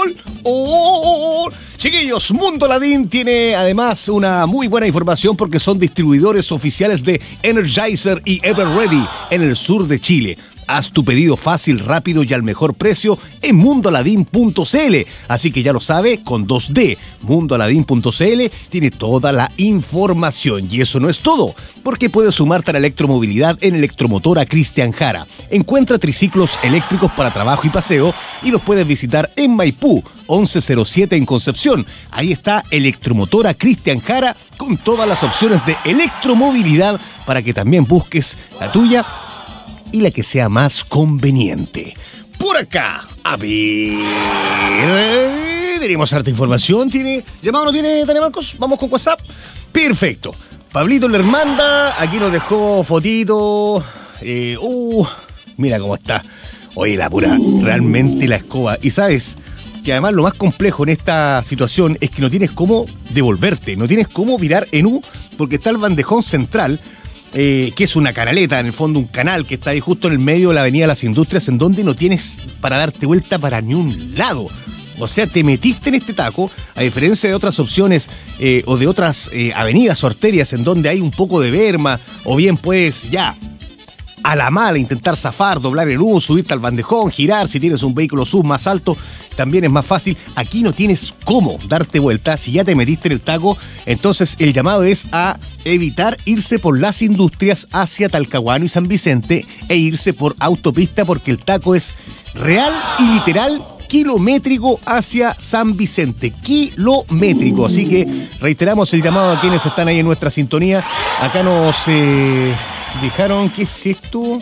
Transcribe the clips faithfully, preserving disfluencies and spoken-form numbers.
¡Oh! Chiquillos, Mundo Ladín tiene además una muy buena información porque son distribuidores oficiales de Energizer y Everready en el sur de Chile. Haz tu pedido fácil, rápido y al mejor precio en mundo aladín punto c l. Así que ya lo sabe, con dos D, mundo aladín punto c l tiene toda la información. Y eso no es todo, porque puedes sumarte a la electromovilidad en Electromotora Cristian Jara. Encuentra triciclos eléctricos para trabajo y paseo y los puedes visitar en Maipú, once cero siete en Concepción. Ahí está Electromotora Cristian Jara con todas las opciones de electromovilidad para que también busques la tuya y la que sea más conveniente. Por acá, a ver, tenemos harta información. ¿Tiene llamado o no tiene, Tania Marcos? Vamos con WhatsApp. Perfecto. Pablito le manda, aquí nos dejó fotito. Eh, uh, mira cómo está. Oye, la pura, realmente la escoba. Y sabes que además lo más complejo en esta situación es que no tienes cómo devolverte, no tienes cómo virar en U, porque está el bandejón central, Eh, que es una canaleta, en el fondo un canal que está ahí justo en el medio de la Avenida de las Industrias, en donde no tienes para darte vuelta para ni un lado. O sea, te metiste en este taco, a diferencia de otras opciones eh, o de otras eh, avenidas o arterias en donde hay un poco de berma, o bien puedes ya a la mala intentar zafar, doblar el U, subirte al bandejón, girar. Si tienes un vehículo sub más alto, también es más fácil. Aquí no tienes cómo darte vuelta. Si ya te metiste en el taco, entonces el llamado es a evitar irse por las Industrias hacia Talcahuano y San Vicente e irse por autopista, porque el taco es real y literal kilométrico hacia San Vicente, kilométrico. Así que reiteramos el llamado a quienes están ahí en nuestra sintonía. Acá nos eh, dejaron, ¿qué es esto?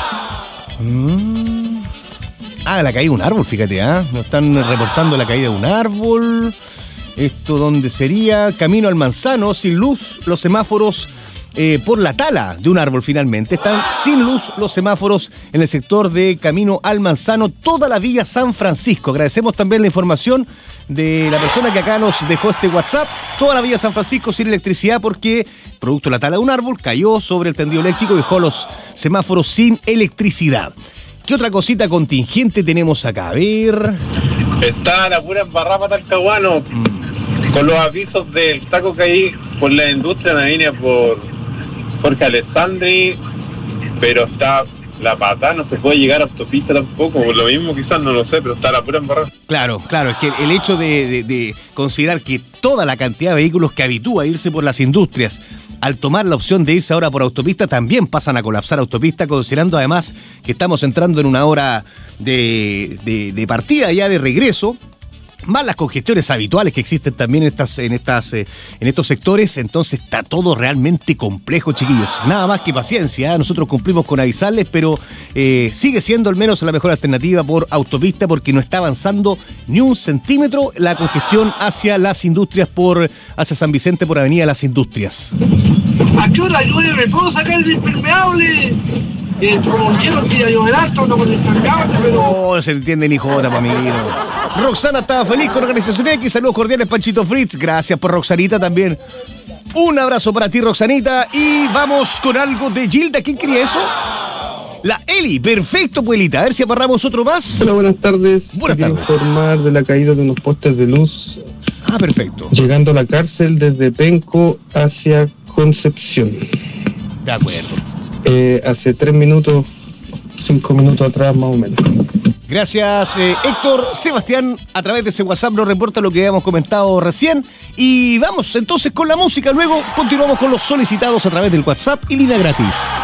Mm. Ah, la caída de un árbol, fíjate, ¿ah? ¿eh? Nos están reportando la caída de un árbol. ¿Esto dónde sería? Camino al Manzano, sin luz, los semáforos eh, por la tala de un árbol finalmente. Están sin luz los semáforos en el sector de Camino al Manzano, toda la vía San Francisco. Agradecemos también la información de la persona que acá nos dejó este WhatsApp. Toda la vía San Francisco sin electricidad porque, producto de la tala de un árbol, cayó sobre el tendido eléctrico y dejó los semáforos sin electricidad. ¿Qué otra cosita contingente tenemos acá? A ver... Está la pura embarrada para Talcahuano, mm. con los avisos del taco que hay por la industria, la línea por Jorge Alessandri, pero está la patada, no se puede llegar a autopista tampoco, por lo mismo quizás, no lo sé, pero está la pura embarrada. Claro, claro, es que el hecho de, de, de considerar que toda la cantidad de vehículos que habitúa a irse por las industrias, al tomar la opción de irse ahora por autopista, también pasan a colapsar autopista, considerando además que estamos entrando en una hora de, de, de partida ya de regreso, más las congestiones habituales que existen también en estas, en estas, eh, en estos sectores. Entonces está todo realmente complejo, chiquillos. Nada más que paciencia, ¿eh? Nosotros cumplimos con avisarles, pero eh, sigue siendo al menos la mejor alternativa por autopista, porque no está avanzando ni un centímetro la congestión hacia las industrias, por hacia San Vicente por Avenida Las Industrias. ¿A qué hora llueve? ¿Puedo sacar el impermeable? Eh, como vieron que iba a llover harto, no con el impermeable, pero... No, se entiende ni jota, pa' mi vida. Roxana estaba feliz con Organización X. Saludos cordiales, Panchito Fritz. Gracias por Roxanita también. Un abrazo para ti, Roxanita. Y vamos con algo de Gilda. ¿Quién quería eso? La Eli. Perfecto, Puelita. A ver si amarramos otro más. Hola, buenas tardes. Buenas Quería tardes. informar de la caída de unos postes de luz. Ah, perfecto. Llegando a la cárcel desde Penco hacia Concepción. De acuerdo. Eh, hace tres minutos, cinco minutos atrás más o menos. Gracias, eh, Héctor. Sebastián, a través de ese WhatsApp nos reporta lo que habíamos comentado recién. Y vamos entonces con la música. Luego continuamos con los solicitados a través del WhatsApp y línea gratis.